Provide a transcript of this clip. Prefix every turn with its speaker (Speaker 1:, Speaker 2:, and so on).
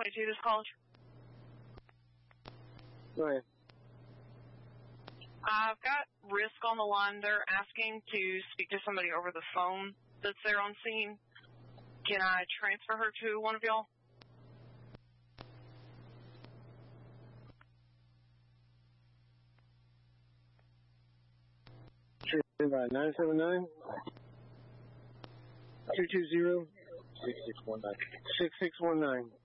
Speaker 1: 1022, this college.
Speaker 2: Go ahead.
Speaker 1: I've got Risk on the line. They're asking to speak to somebody over the phone that's there on scene. Can I transfer her to one of y'all?
Speaker 2: Sure, 979-220-6619.